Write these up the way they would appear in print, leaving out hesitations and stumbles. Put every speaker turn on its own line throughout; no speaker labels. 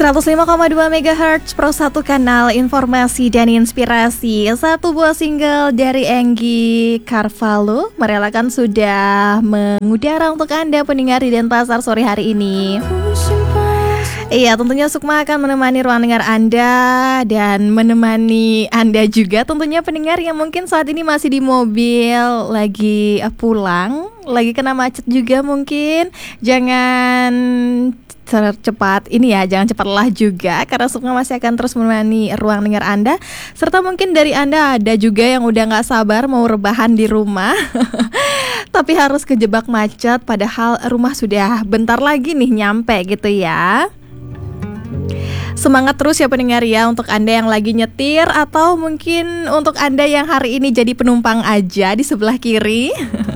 105,2 MHz Pro 1 kanal informasi dan inspirasi. Satu buah single dari Enggi Carvalho merelakan sudah mengudara untuk Anda pendengar di Denpasar sore hari ini. Iya, tentunya Sukma akan menemani ruang dengar Anda dan menemani Anda juga tentunya pendengar yang mungkin saat ini masih di mobil, lagi pulang, lagi kena macet juga mungkin. Jangan cepat ini ya, jangan cepat lelah juga karena Sukma masih akan terus menemani ruang dengar Anda. Serta mungkin dari Anda ada juga yang udah gak sabar mau rebahan di rumah tapi harus kejebak macet padahal rumah sudah bentar lagi nih nyampe gitu ya. Semangat terus ya pendengar ya, untuk Anda yang lagi nyetir atau mungkin untuk Anda yang hari ini jadi penumpang aja di sebelah kiri.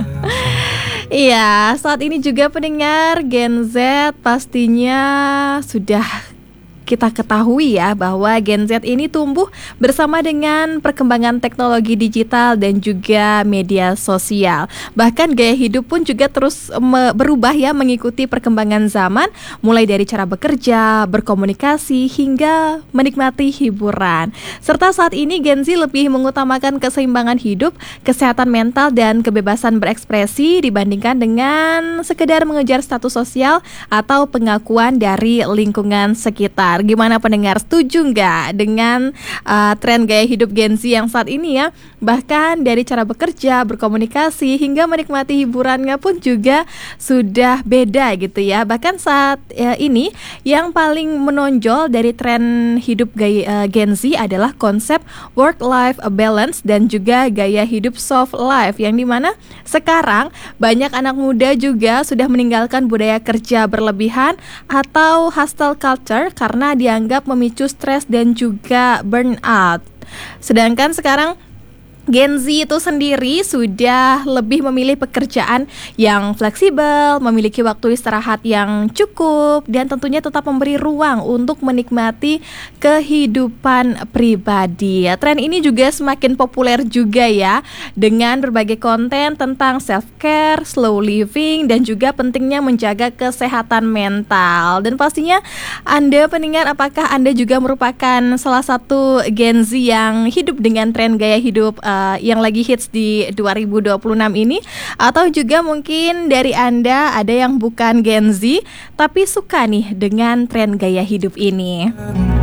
Iya, saat ini juga pendengar Gen Z pastinya sudah kita ketahui ya bahwa Gen Z ini tumbuh bersama dengan perkembangan teknologi digital dan juga media sosial. Bahkan gaya hidup pun juga terus berubah ya, mengikuti perkembangan zaman, mulai dari cara bekerja, berkomunikasi, hingga menikmati hiburan. Serta saat ini Gen Z lebih mengutamakan keseimbangan hidup, kesehatan mental, dan kebebasan berekspresi dibandingkan dengan sekedar mengejar status sosial atau pengakuan dari lingkungan sekitar. Gimana pendengar, setuju nggak dengan tren gaya hidup Gen Z yang saat ini ya? Bahkan dari cara bekerja, berkomunikasi, hingga menikmati hiburannya pun juga sudah beda gitu ya. Bahkan saat ini yang paling menonjol dari tren hidup gaya Gen Z adalah konsep work-life balance dan juga gaya hidup soft life, yang dimana sekarang banyak anak muda juga sudah meninggalkan budaya kerja berlebihan atau hustle culture karena dianggap memicu stres dan juga burnout. Sedangkan sekarang Gen Z itu sendiri sudah lebih memilih pekerjaan yang fleksibel, memiliki waktu istirahat yang cukup, dan tentunya tetap memberi ruang untuk menikmati kehidupan pribadi. Tren ini juga semakin populer juga ya, dengan berbagai konten tentang self-care, slow living, dan juga pentingnya menjaga kesehatan mental. Dan pastinya Anda pendengar, apakah Anda juga merupakan salah satu Gen Z yang hidup dengan tren gaya hidup yang lagi hits di 2026 ini, atau juga mungkin dari Anda ada yang bukan Gen Z tapi suka nih dengan tren gaya hidup ini?